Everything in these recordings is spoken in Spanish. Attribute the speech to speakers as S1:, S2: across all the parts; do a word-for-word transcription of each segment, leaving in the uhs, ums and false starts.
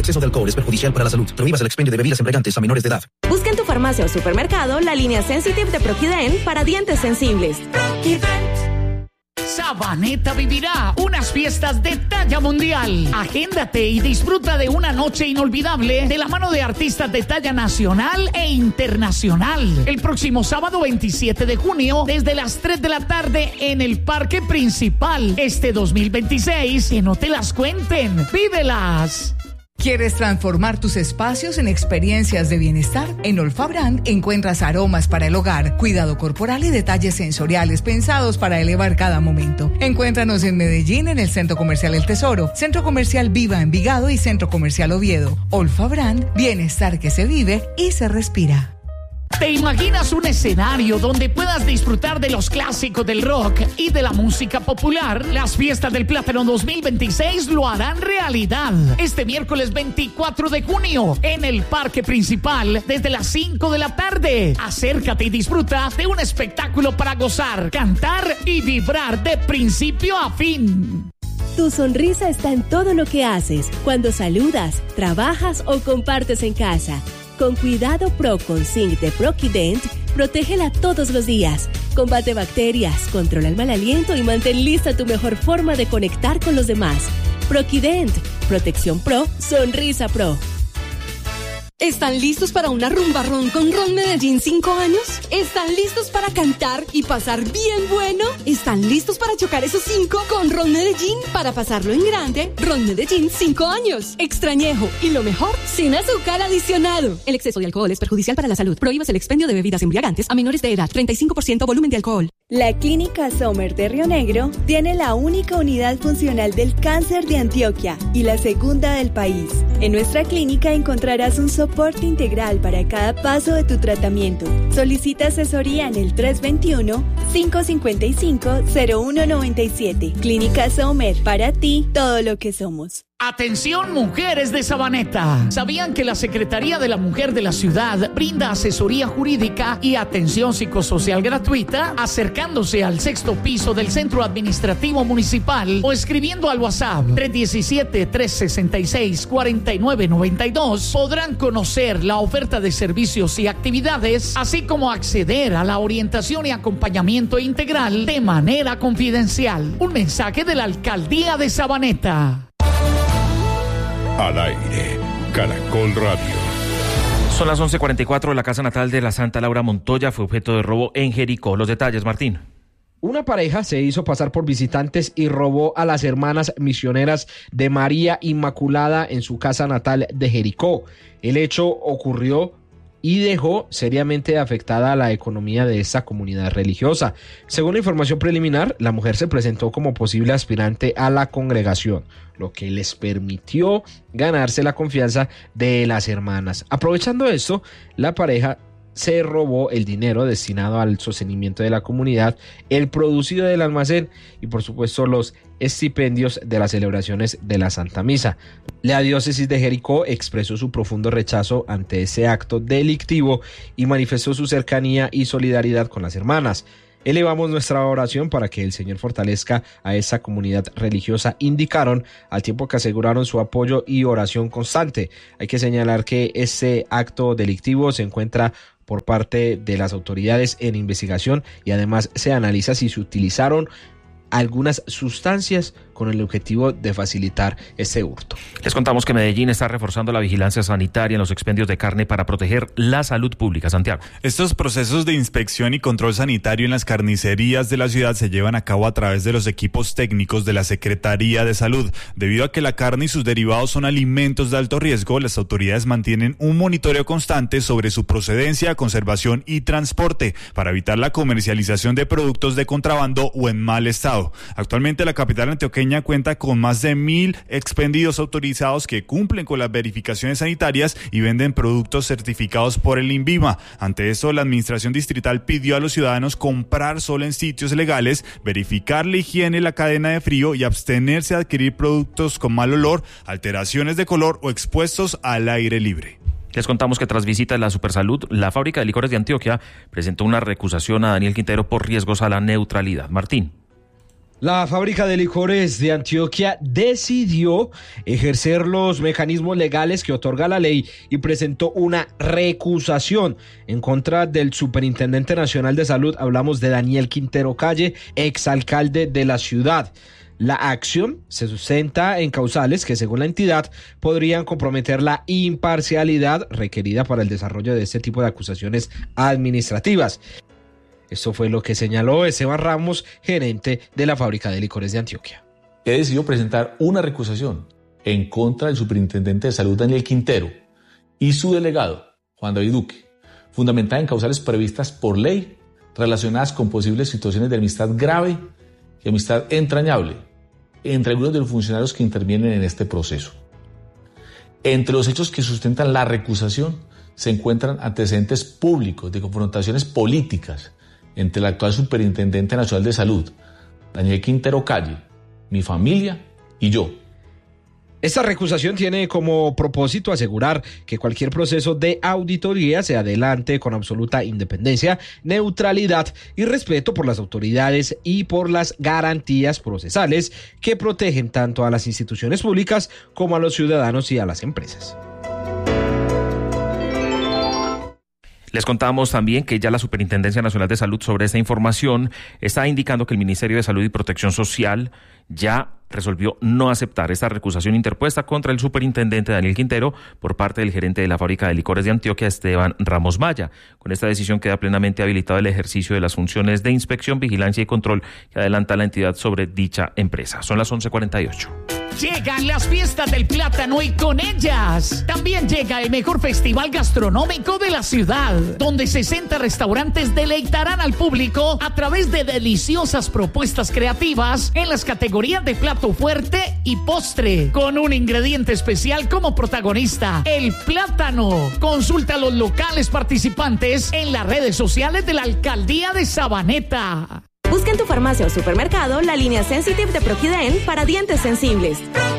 S1: exceso de alcohol es perjudicial para la salud. Prohíbas el expendio de bebidas embriagantes a menores de edad.
S2: Busca en tu farmacia o supermercado la línea Sensitive de Proquident para dientes sensibles.
S3: Sabaneta vivirá unas fiestas de talla mundial. Agéndate y disfruta de una noche inolvidable de la mano de artistas de talla nacional e internacional. El próximo sábado veintisiete de junio, desde las tres de la tarde en el Parque Principal. Este dos mil veintiséis, que no te las cuenten, vívelas.
S4: ¿Quieres transformar tus espacios en experiencias de bienestar? En Olfabrand encuentras aromas para el hogar, cuidado corporal y detalles sensoriales pensados para elevar cada momento. Encuéntranos en Medellín en el Centro Comercial El Tesoro, Centro Comercial Viva Envigado y Centro Comercial Oviedo. Olfabrand, bienestar que se vive y se respira.
S3: ¿Te imaginas un escenario donde puedas disfrutar de los clásicos del rock y de la música popular? Las Fiestas del Plátano dos mil veintiséis lo harán realidad. Este miércoles veinticuatro de junio en el Parque Principal desde las cinco de la tarde. Acércate y disfruta de un espectáculo para gozar, cantar y vibrar de principio a fin.
S5: Tu sonrisa está en todo lo que haces, cuando saludas, trabajas o compartes en casa. Con Cuidado Pro con Zinc de Proquident, protégela todos los días. Combate bacterias, controla el mal aliento y mantén lista tu mejor forma de conectar con los demás. Proquident, protección pro, sonrisa pro.
S6: ¿Están listos para una rumba ron con Ron Medellín cinco años? ¿Están listos para cantar y pasar bien bueno? ¿Están listos para chocar esos cinco con Ron Medellín? Para pasarlo en grande, Ron Medellín cinco años. Extrañejo y lo mejor, sin azúcar adicionado. El exceso de alcohol es perjudicial para la salud. Prohíbas el expendio de bebidas embriagantes a menores de edad. treinta y cinco por ciento volumen de alcohol.
S7: La Clínica Sommer de Río Negro tiene la única unidad funcional del cáncer de Antioquia y la segunda del país. En nuestra clínica encontrarás un soporte integral para cada paso de tu tratamiento. Solicita asesoría en el tres dos uno, cinco cinco cinco, cero uno nueve siete. Clínica Sommer, para ti todo lo que somos.
S3: Atención, mujeres de Sabaneta. ¿Sabían que la Secretaría de la Mujer de la ciudad brinda asesoría jurídica y atención psicosocial gratuita? Acercándose al sexto piso del Centro Administrativo Municipal o escribiendo al WhatsApp tres uno siete, tres seis seis, cuatro nueve nueve dos podrán conocer la oferta de servicios y actividades, así como acceder a la orientación y acompañamiento integral de manera confidencial. Un mensaje de la Alcaldía de Sabaneta.
S8: Al aire, Caracol Radio.
S9: Son las once cuarenta y cuatro. La casa natal de la Santa Laura Montoya fue objeto de robo en Jericó. Los detalles, Martín.
S10: Una pareja se hizo pasar por visitantes y robó a las hermanas misioneras de María Inmaculada en su casa natal de Jericó. El hecho ocurrió y dejó seriamente afectada a la economía de esta comunidad religiosa. Según la información preliminar, la mujer se presentó como posible aspirante a la congregación, lo que les permitió ganarse la confianza de las hermanas. Aprovechando esto, la pareja se robó el dinero destinado al sostenimiento de la comunidad, el producido del almacén y por supuesto los estipendios de las celebraciones de la Santa Misa. La diócesis de Jericó expresó su profundo rechazo ante ese acto delictivo y manifestó su cercanía y solidaridad con las hermanas. Elevamos nuestra oración para que el Señor fortalezca a esa comunidad religiosa, indicaron, al tiempo que aseguraron su apoyo y oración constante. Hay que señalar que este acto delictivo se encuentra por parte de las autoridades en investigación y además se analiza si se utilizaron algunas sustancias con el objetivo de facilitar este hurto.
S9: Les contamos que Medellín está reforzando la vigilancia sanitaria en los expendios de carne para proteger la salud pública. Santiago.
S11: Estos procesos de inspección y control sanitario en las carnicerías de la ciudad se llevan a cabo a través de los equipos técnicos de la Secretaría de Salud. Debido a que la carne y sus derivados son alimentos de alto riesgo, las autoridades mantienen un monitoreo constante sobre su procedencia, conservación y transporte para evitar la comercialización de productos de contrabando o en mal estado. Actualmente la capital antioqueña cuenta con más de mil expendidos autorizados que cumplen con las verificaciones sanitarias y venden productos certificados por el INVIMA. Ante esto, la administración distrital pidió a los ciudadanos comprar solo en sitios legales, verificar la higiene, la cadena de frío y abstenerse de adquirir productos con mal olor, alteraciones de color o expuestos al aire libre.
S9: Les contamos que tras visita de la Supersalud, la fábrica de licores de Antioquia presentó una recusación a Daniel Quintero por riesgos a la neutralidad. Martín.
S10: La fábrica de licores de Antioquia decidió ejercer los mecanismos legales que otorga la ley y presentó una recusación en contra del superintendente nacional de salud. Hablamos de Daniel Quintero Calle, exalcalde de la ciudad. La acción se sustenta en causales que, según la entidad, podrían comprometer la imparcialidad requerida para el desarrollo de este tipo de acusaciones administrativas. Esto fue lo que señaló Esteban Ramos, gerente de la fábrica de licores de Antioquia.
S12: He decidido presentar una recusación en contra del superintendente de salud Daniel Quintero y su delegado Juan David Duque, fundamentada en causales previstas por ley relacionadas con posibles situaciones de amistad grave y amistad entrañable entre algunos de los funcionarios que intervienen en este proceso. Entre los hechos que sustentan la recusación se encuentran antecedentes públicos de confrontaciones políticas entre el actual Superintendente Nacional de Salud, Daniel Quintero Calle, mi familia y yo.
S10: Esta recusación tiene como propósito asegurar que cualquier proceso de auditoría se adelante con absoluta independencia, neutralidad y respeto por las autoridades y por las garantías procesales que protegen tanto a las instituciones públicas como a los ciudadanos y a las empresas.
S9: Les contamos también que ya la Superintendencia Nacional de Salud, sobre esta información, está indicando que el Ministerio de Salud y Protección Social ya resolvió no aceptar esta recusación interpuesta contra el superintendente Daniel Quintero por parte del gerente de la fábrica de licores de Antioquia, Esteban Ramos Maya. Con esta decisión queda plenamente habilitado el ejercicio de las funciones de inspección, vigilancia y control que adelanta la entidad sobre dicha empresa. Son las once cuarenta y ocho.
S3: Llegan las fiestas del plátano y con ellas también llega el mejor festival gastronómico de la ciudad, donde sesenta restaurantes deleitarán al público a través de deliciosas propuestas creativas en las categorías de plato fuerte y postre, con un ingrediente especial como protagonista, el plátano. Consulta a los locales participantes en las redes sociales de la Alcaldía de Sabaneta.
S2: Busca en tu farmacia o supermercado la línea Sensitive de Proquident para dientes sensibles.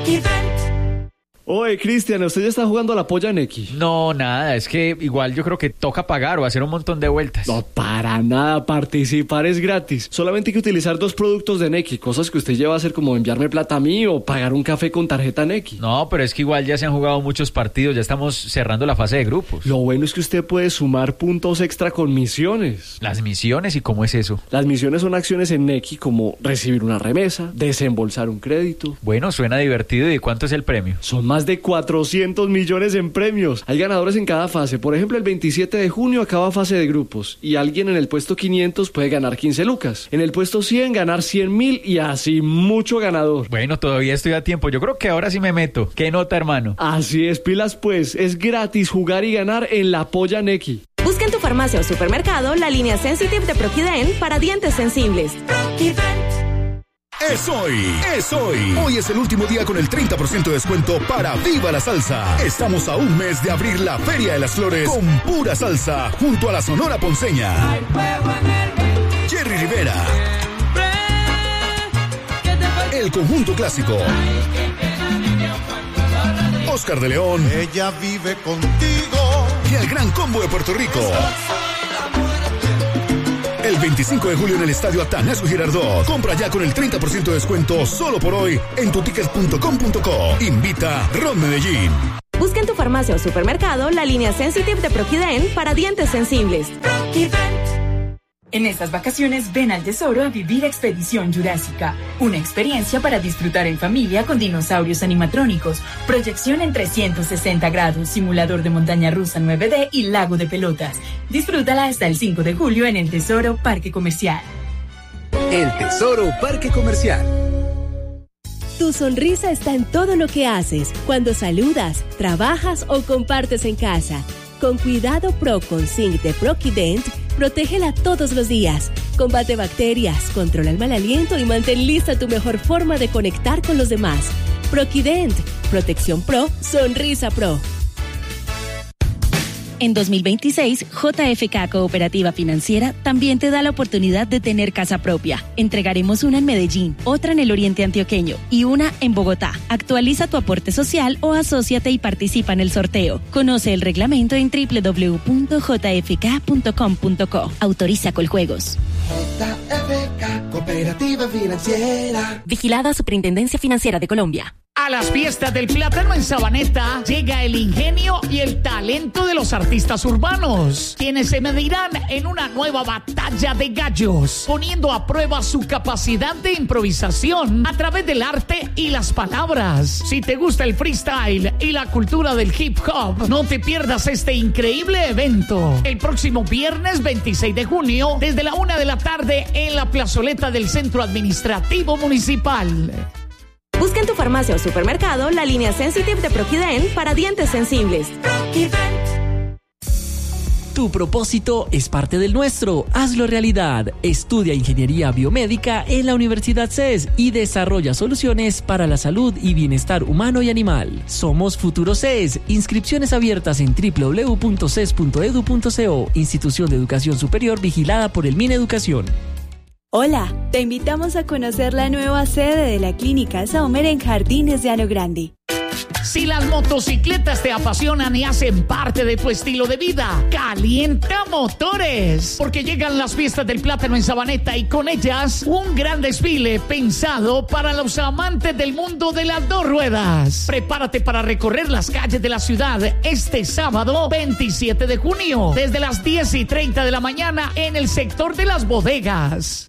S13: Oye, Cristian, ¿usted ya está jugando a la polla Nequi?
S14: No, nada, es que igual yo creo que toca pagar o hacer un montón de vueltas.
S13: No, para nada, participar es gratis. Solamente hay que utilizar dos productos de Nequi, cosas que usted lleva a hacer como enviarme plata a mí o pagar un café con tarjeta Nequi.
S14: No, pero es que igual ya se han jugado muchos partidos, ya estamos cerrando la fase de grupos.
S13: Lo bueno es que usted puede sumar puntos extra con misiones.
S14: ¿Las misiones? ¿Y cómo es eso?
S13: Las misiones son acciones en Nequi como recibir una remesa, desembolsar un crédito.
S14: Bueno, suena divertido. ¿Y cuánto es el premio?
S13: Son más de cuatrocientos millones en premios. Hay ganadores en cada fase. Por ejemplo, el veintisiete de junio acaba fase de grupos y alguien en el puesto quinientos puede ganar quince lucas. En el puesto cien ganar cien mil y así mucho ganador.
S14: Bueno, todavía estoy a tiempo. Yo creo que ahora sí me meto. ¿Qué nota, hermano?
S13: Así es, pilas pues. Es gratis jugar y ganar en la polla Nequi.
S2: Busca en tu farmacia o supermercado la línea Sensitive de Proquident para dientes sensibles. Proquident.
S15: Es hoy, es hoy. Hoy es el último día con el treinta por ciento de descuento para Viva la Salsa. Estamos a un mes de abrir la Feria de las Flores con pura salsa junto a la Sonora Ponceña. Jerry Rivera. El Conjunto Clásico. Oscar de León.
S16: Ella vive contigo.
S15: Y el Gran Combo de Puerto Rico. El veinticinco de julio en el Estadio Atanasio Girardot. Compra ya con el treinta por ciento de descuento solo por hoy en tutickets punto com punto co. Invita Ron Medellín.
S2: Busca en tu farmacia o supermercado la línea Sensitive de Proquident para dientes sensibles. Proquident.
S17: En estas vacaciones ven al Tesoro a vivir Expedición Jurásica, una experiencia para disfrutar en familia con dinosaurios animatrónicos, proyección en trescientos sesenta grados, simulador de montaña rusa nueve D y lago de pelotas. Disfrútala hasta el cinco de julio en el Tesoro Parque Comercial.
S18: El Tesoro Parque Comercial.
S5: Tu sonrisa está en todo lo que haces, cuando saludas, trabajas o compartes en casa. Con Cuidado Pro con Zinc de Proquident, protégela todos los días. Combate bacterias, controla el mal aliento y mantén lista tu mejor forma de conectar con los demás. Proquident, protección pro, sonrisa pro.
S19: En dos mil veintiséis, J F K Cooperativa Financiera también te da la oportunidad de tener casa propia. Entregaremos una en Medellín, otra en el oriente antioqueño y una en Bogotá. Actualiza tu aporte social o asóciate y participa en el sorteo. Conoce el reglamento en doble u doble u doble u punto j f k punto com punto co. Autoriza Coljuegos.
S16: J F K
S20: Cooperativa Financiera.
S2: Vigilada Superintendencia Financiera de Colombia.
S3: A las fiestas del plátano en Sabaneta llega el ingenio y el talento de los artistas urbanos, quienes se medirán en una nueva batalla de gallos, poniendo a prueba su capacidad de improvisación a través del arte y las palabras. Si te gusta el freestyle y la cultura del hip hop, no te pierdas este increíble evento. El próximo viernes veintiséis de junio, desde la una de la tarde, en la plazoleta del Centro Administrativo Municipal.
S2: Busca en tu farmacia o supermercado la línea Sensitive de Proquident para dientes sensibles.
S21: Tu propósito es parte del nuestro. Hazlo realidad. Estudia Ingeniería Biomédica en la Universidad C E S y desarrolla soluciones para la salud y bienestar humano y animal. Somos Futuro C E S. Inscripciones abiertas en doble u doble u doble u punto c e s punto e d u punto co. Institución de Educación Superior vigilada por el Mineducación.
S7: Hola, te invitamos a conocer la nueva sede de la Clínica Saumer en Jardines de Llano Grande.
S3: Si las motocicletas te apasionan y hacen parte de tu estilo de vida, calienta motores, porque llegan las fiestas del plátano en Sabaneta y con ellas un gran desfile pensado para los amantes del mundo de las dos ruedas. Prepárate para recorrer las calles de la ciudad este sábado veintisiete de junio, desde las diez y treinta de la mañana en el sector de las bodegas.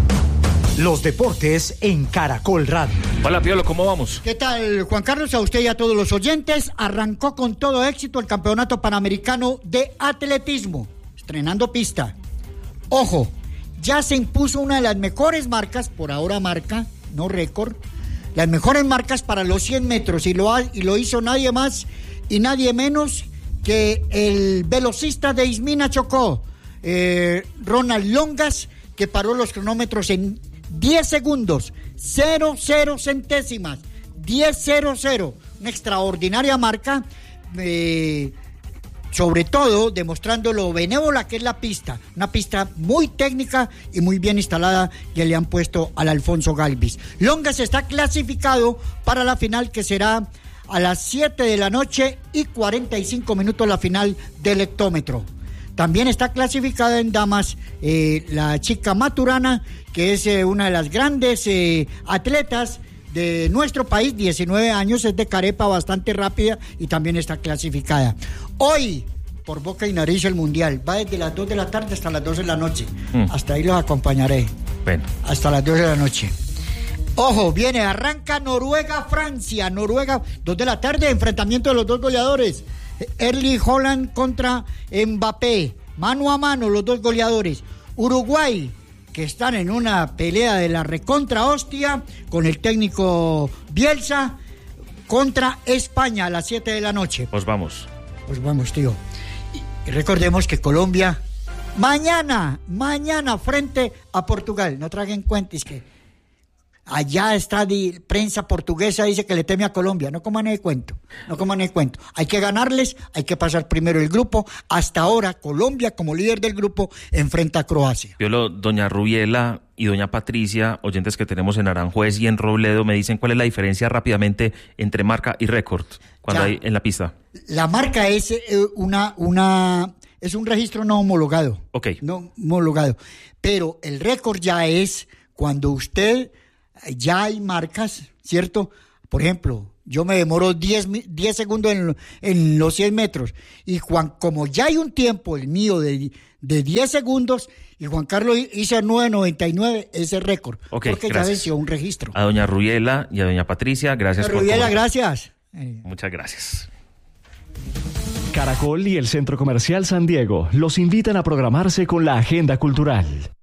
S22: Los deportes en Caracol Radio.
S9: Hola, Piolo, ¿cómo vamos?
S22: ¿Qué tal, Juan Carlos? A usted y a todos los oyentes. Arrancó con todo éxito el Campeonato Panamericano de Atletismo, estrenando pista. Ojo, ya se impuso una de las mejores marcas, por ahora marca, no récord, las mejores marcas para los cien metros, y lo, ha, y lo hizo nadie más y nadie menos que el velocista de Ismina Chocó, eh, Ronald Longas, que paró los cronómetros en diez segundos, cero cero centésimas, diez cero cero, una extraordinaria marca, eh, sobre todo demostrando lo benévola que es la pista, una pista muy técnica y muy bien instalada que le han puesto al Alfonso Galvis. Longas está clasificado para la final, que será a las siete de la noche y cuarenta y cinco minutos la final del hectómetro. También está clasificada en damas eh, la chica Maturana, que es eh, una de las grandes eh, atletas de nuestro país, diecinueve años, es de carepa, bastante rápida y también está clasificada. Hoy, por boca y nariz, el mundial va desde las dos de la tarde hasta las dos de la noche. Mm. Hasta ahí los acompañaré.
S9: Bueno.
S22: Hasta las dos de la noche. Ojo, viene, arranca Noruega-Francia. Noruega, dos de la tarde, enfrentamiento de los dos goleadores. Erling Haaland contra Mbappé, mano a mano los dos goleadores. Uruguay, que están en una pelea de la recontra hostia con el técnico Bielsa, contra España a las siete de la noche.
S9: Pues vamos.
S22: Pues vamos, tío. Y recordemos que Colombia mañana, mañana frente a Portugal. No traguen cuentas que allá está de prensa portuguesa, dice que le teme a Colombia. No coman el cuento, no coman el cuento. Hay que ganarles, hay que pasar primero el grupo. Hasta ahora, Colombia, como líder del grupo, enfrenta a Croacia.
S9: Piolo, doña Rubiela y doña Patricia, oyentes que tenemos en Aranjuez y en Robledo, me dicen cuál es la diferencia rápidamente entre marca y récord cuando ya hay en la pista.
S22: La marca es eh, una, una, es un registro no homologado.
S9: Ok.
S22: No homologado. Pero el récord ya es cuando usted... Ya hay marcas, ¿cierto? Por ejemplo, yo me demoro diez segundos en, en los cien metros. Y Juan, como ya hay un tiempo, el mío, de, de diez segundos, y Juan Carlos hizo nueve noventa y nueve, ese récord.
S9: Okay,
S22: porque
S9: gracias.
S22: Ya venció un registro.
S9: A doña Rubiela y a doña Patricia, gracias.
S22: Doña Rubiela, gracias.
S9: Muchas gracias.
S23: Caracol y el Centro Comercial San Diego los invitan a programarse con la agenda cultural.